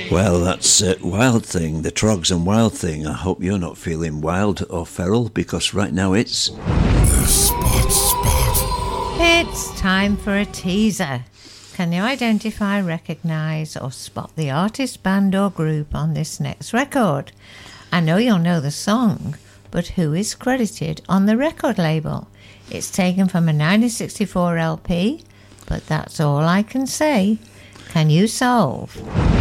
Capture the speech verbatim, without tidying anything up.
Well, that's uh, Wild Thing, the Troggs and Wild Thing. I hope you're not feeling wild or feral, because right now it's... The Spot Spot. It's time for a teaser. Can you identify, recognise or spot the artist, band or group on this next record? I know you'll know the song, but who is credited on the record label? It's taken from a nineteen sixty-four L P, but that's all I can say. Can you solve?